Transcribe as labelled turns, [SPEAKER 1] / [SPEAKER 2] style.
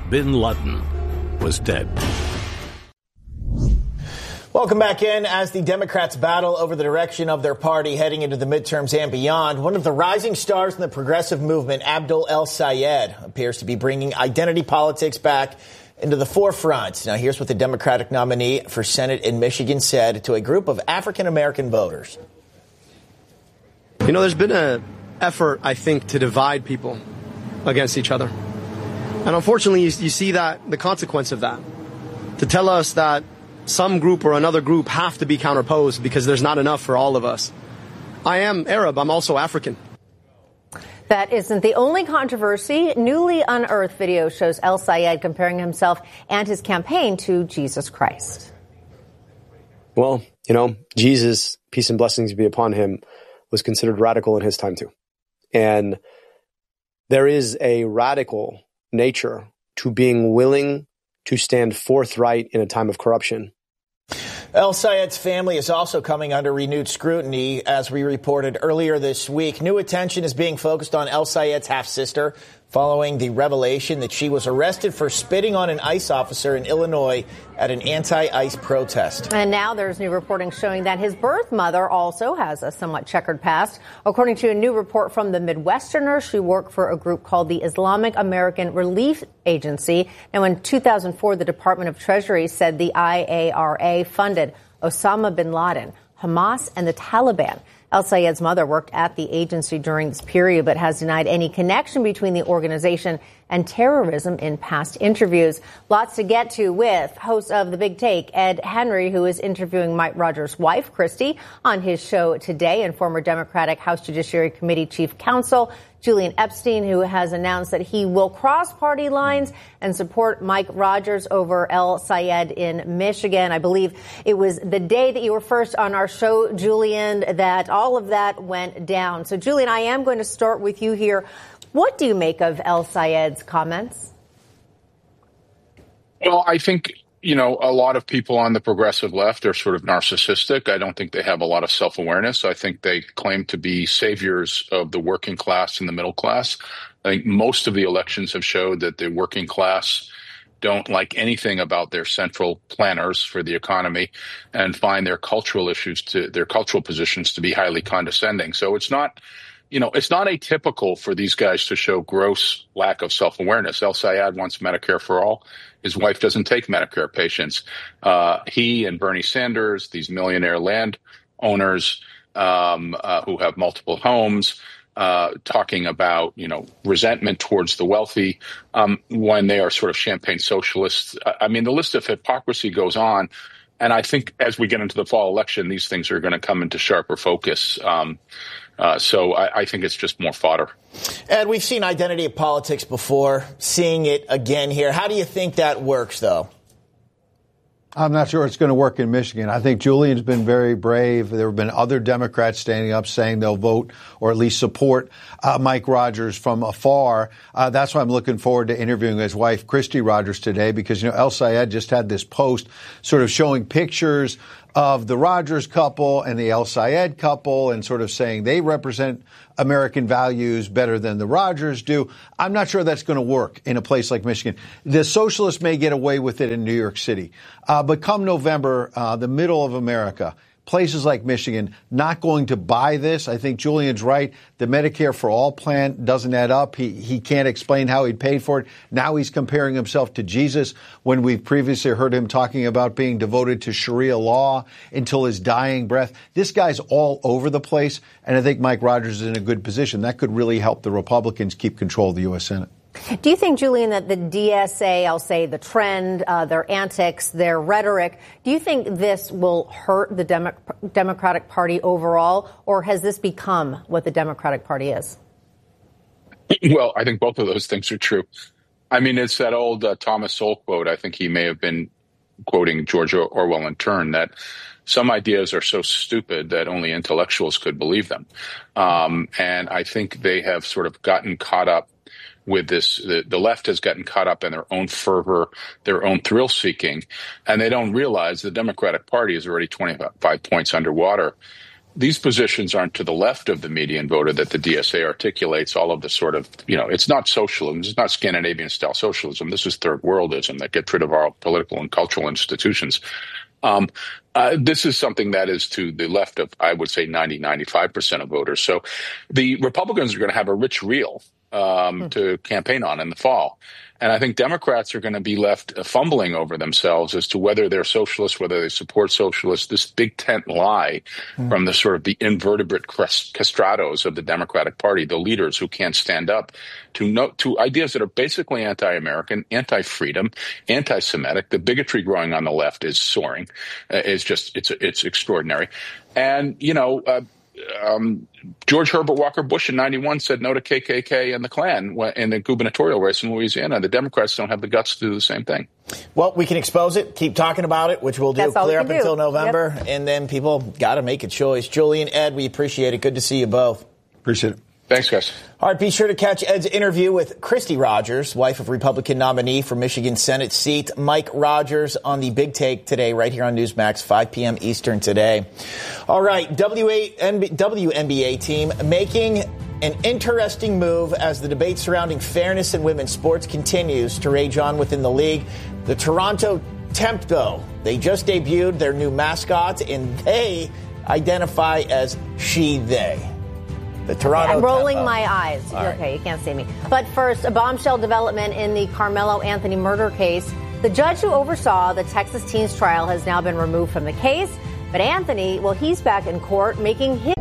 [SPEAKER 1] bin Laden was dead.
[SPEAKER 2] Welcome back in. As the Democrats battle over the direction of their party heading into the midterms and beyond, one of the rising stars in the progressive movement, Abdul El-Sayed, appears to be bringing identity politics back into the forefront. Now, here's what the Democratic nominee for Senate in Michigan said to a group of African-American voters.
[SPEAKER 3] You know, there's been an effort, I think, to divide people against each other. And unfortunately, you see that the consequence of that, to tell us that some group or another group have to be counterposed because there's not enough for all of us. I am Arab. I'm also African.
[SPEAKER 4] That isn't the only controversy. Newly unearthed video shows El-Sayed comparing himself and his campaign to Jesus Christ.
[SPEAKER 3] Well, you know, Jesus, peace and blessings be upon him, was considered radical in his time too. And there is a radical nature to being willing to stand forthright in a time of corruption.
[SPEAKER 2] El-Sayed's family is also coming under renewed scrutiny. As we reported earlier this week, new attention is being focused on El-Sayed's half-sister following the revelation that she was arrested for spitting on an ICE officer in Illinois at an anti-ICE protest.
[SPEAKER 4] And now there's new reporting showing that his birth mother also has a somewhat checkered past. According to a new report from the Midwesterner, she worked for a group called the Islamic American Relief Agency. Now, in 2004, the Department of Treasury said the IARA funded Osama bin Laden, Hamas, and the Taliban. El-Sayed's mother worked at the agency during this period, but has denied any connection between the organization and terrorism in past interviews. Lots to get to with host of The Big Take, Ed Henry, who is interviewing Mike Rogers' wife, Christy, on his show today, and former Democratic House Judiciary Committee Chief Counsel Julian Epstein, who has announced that he will cross party lines and support Mike Rogers over El-Sayed in Michigan. I believe it was the day that you were first on our show, Julian, that all of that went down. So, Julian, I am going to start with you here. What do you make of El-Sayed's comments?
[SPEAKER 5] Well, I think, you know, a lot of people on the progressive left are sort of narcissistic. I don't think they have a lot of self-awareness. I think they claim to be saviors of the working class and the middle class. I think most of the elections have showed that the working class don't like anything about their central planners for the economy and find their cultural positions to be highly condescending. So it's not, you know, it's not atypical for these guys to show gross lack of self-awareness. El-Sayed wants Medicare for all. His wife doesn't take Medicare patients. He and Bernie Sanders, these millionaire land owners who have multiple homes, talking about, you know, resentment towards the wealthy when they are sort of champagne socialists. I mean, the list of hypocrisy goes on. And I think as we get into the fall election, these things are going to come into sharper focus. So I think it's just more fodder.
[SPEAKER 2] Ed, we've seen identity politics before, seeing it again here. How do you think that works, though?
[SPEAKER 6] I'm not sure it's going to work in Michigan. I think Julian's been very brave. There have been other Democrats standing up saying they'll vote or at least support Mike Rogers from afar. That's why I'm looking forward to interviewing his wife, Christy Rogers, today, because, you know, El-Sayed just had this post sort of showing pictures of the Rogers couple and the El-Sayed couple and sort of saying they represent American values better than the Rogers do. I'm not sure that's going to work in a place like Michigan. The socialists may get away with it in New York City. But come November, the middle of America, places like Michigan not going to buy this. I think Julian's right. The Medicare for All plan doesn't add up. He can't explain how he paid for it. Now he's comparing himself to Jesus when we've previously heard him talking about being devoted to Sharia law until his dying breath. This guy's all over the place, and I think Mike Rogers is in a good position. That could really help the Republicans keep control of the U.S. Senate.
[SPEAKER 4] Do you think, Julian, that the DSA, I'll say the trend, their antics, their rhetoric, do you think this will hurt the Democratic Party overall, or has this become what the Democratic Party is?
[SPEAKER 5] Well, I think both of those things are true. I mean, it's that old Thomas Sowell quote. I think he may have been quoting George Orwell in turn, that some ideas are so stupid that only intellectuals could believe them. And I think they have sort of gotten caught up with this. The left has gotten caught up in their own fervor, their own thrill seeking, and they don't realize the Democratic Party is already 25 points underwater these positions aren't to the left of the median voter that the DSA articulates all of the sort of, it's not socialism. It's not Scandinavian-style socialism. This is third worldism that gets rid of our political and cultural institutions. This is something that is to the left of, I would say, 95% of voters. So the Republicans are going to have a rich reel to campaign on in the fall. And I think Democrats are going to be left fumbling over themselves as to whether they're socialists, whether they support socialists, this big tent lie from the sort of the invertebrate castratos of the Democratic Party, the leaders who can't stand up to ideas that are basically anti-American, anti-freedom, anti-Semitic. The bigotry growing on the left is soaring. It's extraordinary. And, George Herbert Walker Bush in 91 said no to KKK and the Klan in the gubernatorial race in Louisiana. The Democrats don't have the guts to do the same thing.
[SPEAKER 2] Well, we can expose it, keep talking about it, which we'll do clear up until November, and then people got to make a choice. Julie and Ed, we appreciate it. Good to see you both.
[SPEAKER 6] Appreciate it.
[SPEAKER 5] Thanks, guys.
[SPEAKER 2] All right, be sure to catch Ed's interview with Christy Rogers, wife of Republican nominee for Michigan Senate seat Mike Rogers, on the Big Take today, right here on Newsmax, 5 p.m. Eastern today. All right, WNBA team making an interesting move as the debate surrounding fairness in women's sports continues to rage on within the league. The Toronto Tempo, they just debuted their new mascot, and they identify as she/they.
[SPEAKER 4] I'm rolling
[SPEAKER 2] Tempo.
[SPEAKER 4] my eyes.
[SPEAKER 2] Right.
[SPEAKER 4] Okay, you can't see me. But first, a bombshell development in the Carmelo Anthony murder case. The judge who oversaw the Texas teens trial has now been removed from the case. But Anthony, well, he's back in court making his